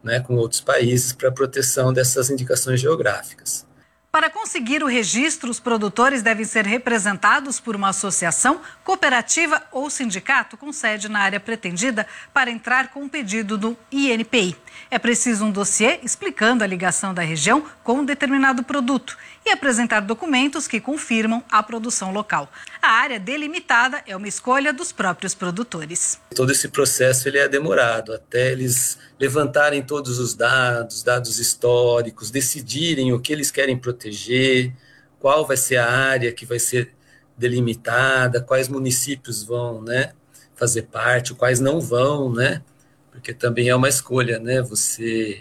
né, com outros países para a proteção dessas indicações geográficas. Para conseguir o registro, os produtores devem ser representados por uma associação, cooperativa ou sindicato com sede na área pretendida para entrar com um pedido do INPI. É preciso um dossiê explicando a ligação da região com um determinado produto e apresentar documentos que confirmam a produção local. A área delimitada é uma escolha dos próprios produtores. Todo esse processo ele é demorado, até eles levantarem todos os dados históricos, decidirem o que eles querem proteger, qual vai ser a área que vai ser delimitada, quais municípios vão, né, fazer parte, quais não vão, né, porque também é uma escolha, né, você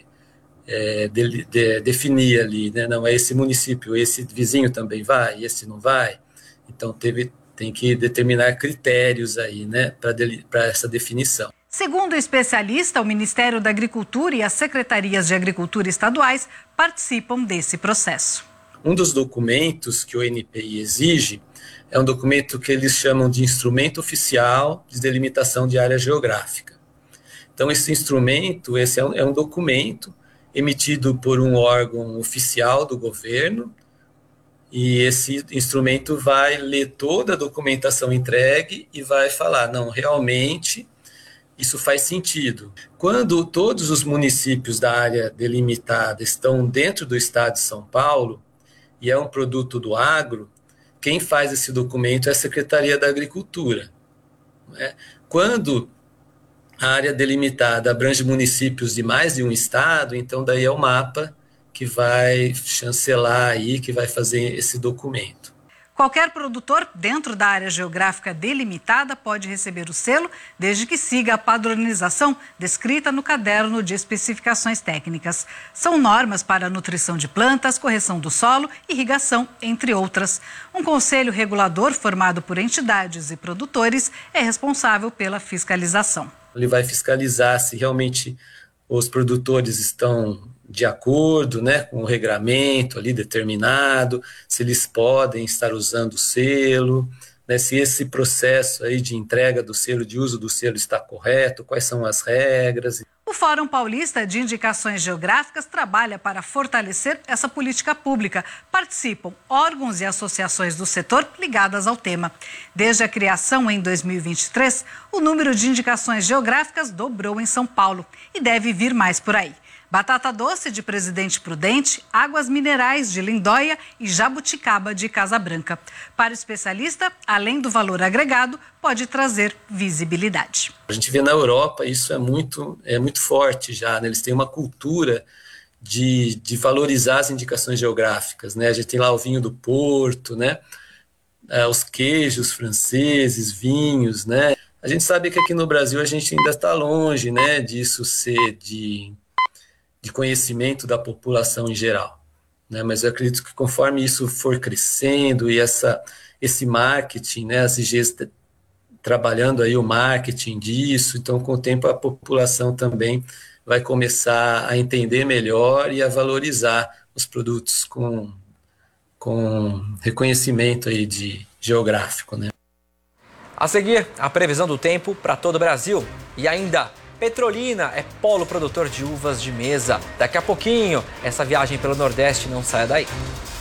definir ali, né, não é esse município, esse vizinho também vai, esse não vai, então tem que determinar critérios aí, né, para essa definição. Segundo o especialista, o Ministério da Agricultura e as secretarias de agricultura estaduais participam desse processo. Um dos documentos que o INPI exige é um documento que eles chamam de Instrumento Oficial de Delimitação de Área Geográfica. Então, esse instrumento, é um documento emitido por um órgão oficial do governo, e esse instrumento vai ler toda a documentação entregue e vai falar, não, realmente isso faz sentido. Quando todos os municípios da área delimitada estão dentro do estado de São Paulo, e é um produto do agro, quem faz esse documento é a Secretaria da Agricultura, né? Quando a área delimitada abrange municípios de mais de um estado, então daí é o mapa que vai chancelar aí, que vai fazer esse documento. Qualquer produtor dentro da área geográfica delimitada pode receber o selo, desde que siga a padronização descrita no caderno de especificações técnicas. São normas para a nutrição de plantas, correção do solo, irrigação, entre outras. Um conselho regulador formado por entidades e produtores é responsável pela fiscalização. Ele vai fiscalizar se realmente os produtores estão de acordo, né, com o regramento ali determinado, se eles podem estar usando o selo, né, se esse processo aí de entrega do selo, de uso do selo está correto, quais são as regras. O Fórum Paulista de Indicações Geográficas trabalha para fortalecer essa política pública. Participam órgãos e associações do setor ligadas ao tema. Desde a criação em 2023, o número de indicações geográficas dobrou em São Paulo e deve vir mais por aí. Batata doce de Presidente Prudente, águas minerais de Lindóia e jabuticaba de Casa Branca. Para o especialista, além do valor agregado, pode trazer visibilidade. A gente vê na Europa, isso é muito forte já, né? Eles têm uma cultura de valorizar as indicações geográficas, né? A gente tem lá o vinho do Porto, né? Os queijos franceses, vinhos, né? A gente sabe que aqui no Brasil a gente ainda está longe, né, disso ser de conhecimento da população em geral, né? Mas eu acredito que conforme isso for crescendo e esse marketing, né, as IGs trabalhando aí o marketing disso, então com o tempo a população também vai começar a entender melhor e a valorizar os produtos com reconhecimento aí de geográfico, né? A seguir, a previsão do tempo para todo o Brasil e ainda Petrolina é polo produtor de uvas de mesa. Daqui a pouquinho, essa viagem pelo Nordeste, não saia daí.